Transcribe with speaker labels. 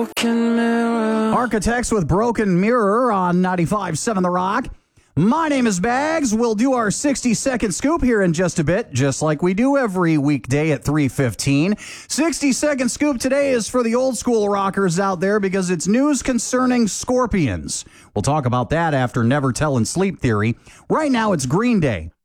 Speaker 1: broken mirror.
Speaker 2: Architects with Broken Mirror on 95.7 The Rock. My name is Bags. We'll do our 60-second scoop here in just a bit, just like we do every weekday at 3:15. 60-second scoop today is for the old school rockers out there because it's news concerning Scorpions. We'll talk about that after Never Tell and Sleep Theory. Right now, it's Green Day.